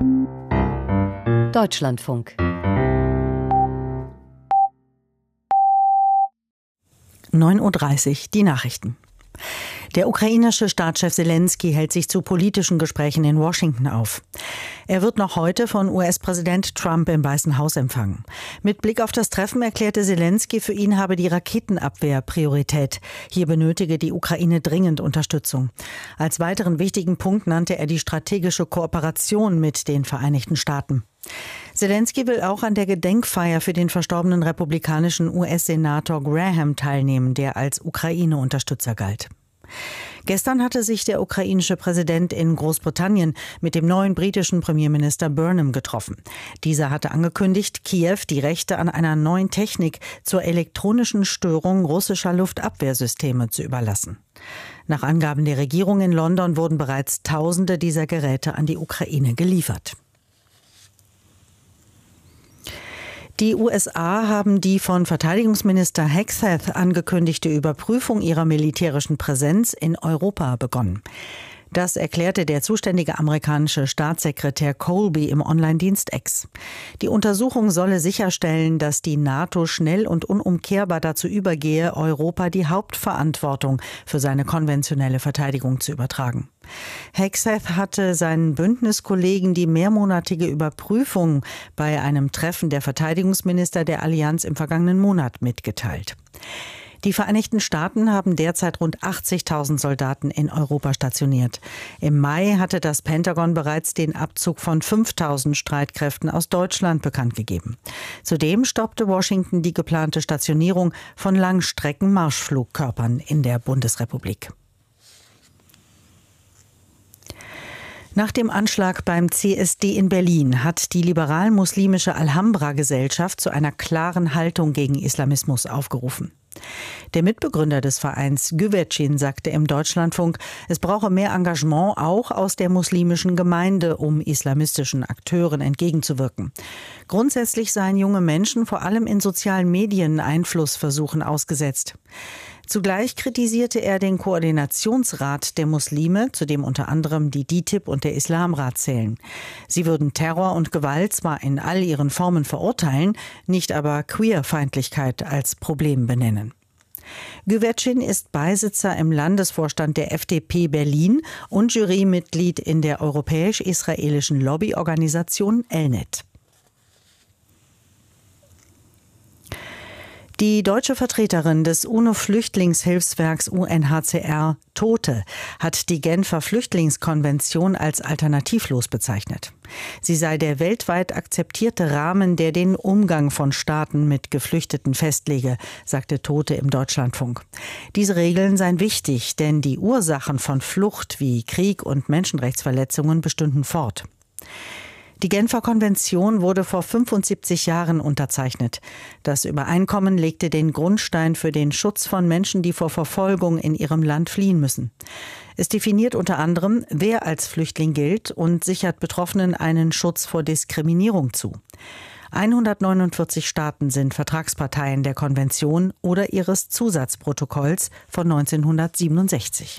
Deutschlandfunk. 9:30 Uhr, die Nachrichten. Der ukrainische Staatschef Selenskyj hält sich zu politischen Gesprächen in Washington auf. Er wird noch heute von US-Präsident Trump im Weißen Haus empfangen. Mit Blick auf das Treffen erklärte Selenskyj, für ihn habe die Raketenabwehr Priorität. Hier benötige die Ukraine dringend Unterstützung. Als weiteren wichtigen Punkt nannte er die strategische Kooperation mit den Vereinigten Staaten. Selenskyj will auch an der Gedenkfeier für den verstorbenen republikanischen US-Senator Graham teilnehmen, der als Ukraine-Unterstützer galt. Gestern hatte sich der ukrainische Präsident in Großbritannien mit dem neuen britischen Premierminister Burnham getroffen. Dieser hatte angekündigt, Kiew die Rechte an einer neuen Technik zur elektronischen Störung russischer Luftabwehrsysteme zu überlassen. Nach Angaben der Regierung in London wurden bereits Tausende dieser Geräte an die Ukraine geliefert. Die USA haben die von Verteidigungsminister Hegseth angekündigte Überprüfung ihrer militärischen Präsenz in Europa begonnen. Das erklärte der zuständige amerikanische Staatssekretär Colby im Online-Dienst X. Die Untersuchung solle sicherstellen, dass die NATO schnell und unumkehrbar dazu übergehe, Europa die Hauptverantwortung für seine konventionelle Verteidigung zu übertragen. Hegseth hatte seinen Bündniskollegen die mehrmonatige Überprüfung bei einem Treffen der Verteidigungsminister der Allianz im vergangenen Monat mitgeteilt. Die Vereinigten Staaten haben derzeit rund 80.000 Soldaten in Europa stationiert. Im Mai hatte das Pentagon bereits den Abzug von 5.000 Streitkräften aus Deutschland bekannt gegeben. Zudem stoppte Washington die geplante Stationierung von Langstrecken-Marschflugkörpern in der Bundesrepublik. Nach dem Anschlag beim CSD in Berlin hat die liberal-muslimische Alhambra-Gesellschaft zu einer klaren Haltung gegen Islamismus aufgerufen. Der Mitbegründer des Vereins Güvercin sagte im Deutschlandfunk, es brauche mehr Engagement auch aus der muslimischen Gemeinde, um islamistischen Akteuren entgegenzuwirken. Grundsätzlich seien junge Menschen vor allem in sozialen Medien Einflussversuchen ausgesetzt. Zugleich kritisierte er den Koordinationsrat der Muslime, zu dem unter anderem die DİTİB und der Islamrat zählen. Sie würden Terror und Gewalt zwar in all ihren Formen verurteilen, nicht aber Queerfeindlichkeit als Problem benennen. Güvercin ist Beisitzer im Landesvorstand der FDP Berlin und Jurymitglied in der europäisch-israelischen Lobbyorganisation Elnet. Die deutsche Vertreterin des UNO-Flüchtlingshilfswerks UNHCR, Tote, hat die Genfer Flüchtlingskonvention als alternativlos bezeichnet. Sie sei der weltweit akzeptierte Rahmen, der den Umgang von Staaten mit Geflüchteten festlege, sagte Tote im Deutschlandfunk. Diese Regeln seien wichtig, denn die Ursachen von Flucht wie Krieg und Menschenrechtsverletzungen bestünden fort. Die Genfer Konvention wurde vor 75 Jahren unterzeichnet. Das Übereinkommen legte den Grundstein für den Schutz von Menschen, die vor Verfolgung in ihrem Land fliehen müssen. Es definiert unter anderem, wer als Flüchtling gilt und sichert Betroffenen einen Schutz vor Diskriminierung zu. 149 Staaten sind Vertragsparteien der Konvention oder ihres Zusatzprotokolls von 1967.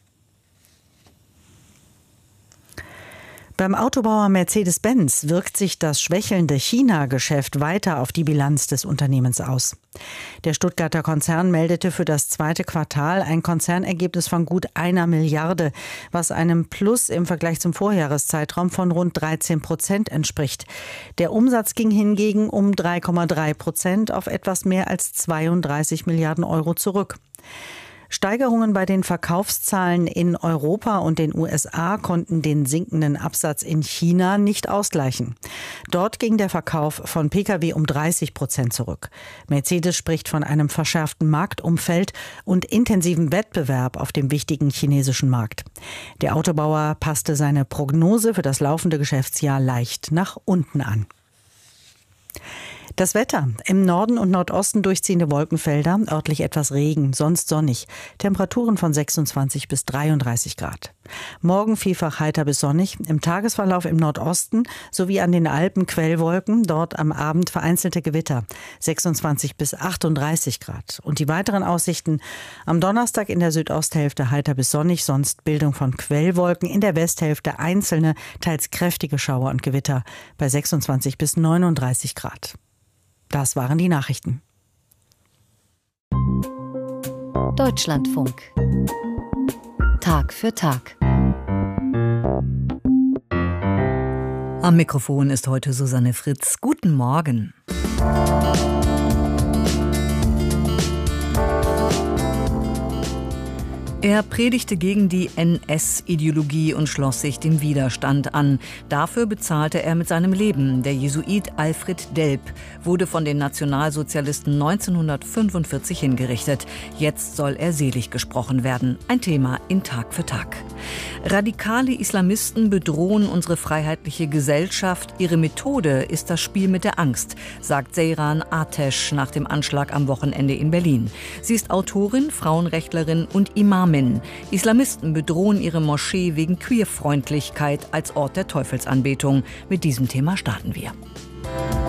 Beim Autobauer Mercedes-Benz wirkt sich das schwächelnde China-Geschäft weiter auf die Bilanz des Unternehmens aus. Der Stuttgarter Konzern meldete für das zweite Quartal ein Konzernergebnis von gut 1 Milliarde, was einem Plus im Vergleich zum Vorjahreszeitraum von rund 13% entspricht. Der Umsatz ging hingegen um 3,3% auf etwas mehr als 32 Milliarden Euro zurück. Steigerungen bei den Verkaufszahlen in Europa und den USA konnten den sinkenden Absatz in China nicht ausgleichen. Dort ging der Verkauf von Pkw um 30% zurück. Mercedes spricht von einem verschärften Marktumfeld und intensivem Wettbewerb auf dem wichtigen chinesischen Markt. Der Autobauer passte seine Prognose für das laufende Geschäftsjahr leicht nach unten an. Das Wetter. Im Norden und Nordosten durchziehende Wolkenfelder, örtlich etwas Regen, sonst sonnig. Temperaturen von 26 bis 33 Grad. Morgen vielfach heiter bis sonnig. Im Tagesverlauf im Nordosten sowie an den Alpen Quellwolken. Dort am Abend vereinzelte Gewitter. 26 bis 38 Grad. Und die weiteren Aussichten. Am Donnerstag in der Südosthälfte heiter bis sonnig, sonst Bildung von Quellwolken. In der Westhälfte einzelne, teils kräftige Schauer und Gewitter bei 26 bis 39 Grad. Das waren die Nachrichten. Deutschlandfunk. Tag für Tag. Am Mikrofon ist heute Susanne Fritz. Guten Morgen. Er predigte gegen die NS-Ideologie und schloss sich dem Widerstand an. Dafür bezahlte er mit seinem Leben. Der Jesuit Alfred Delp wurde von den Nationalsozialisten 1945 hingerichtet. Jetzt soll er selig gesprochen werden. Ein Thema in Tag für Tag. Radikale Islamisten bedrohen unsere freiheitliche Gesellschaft. Ihre Methode ist das Spiel mit der Angst, sagt Seyran Atesh nach dem Anschlag am Wochenende in Berlin. Sie ist Autorin, Frauenrechtlerin und Imamin. Islamisten bedrohen ihre Moschee wegen Queerfreundlichkeit als Ort der Teufelsanbetung. Mit diesem Thema starten wir.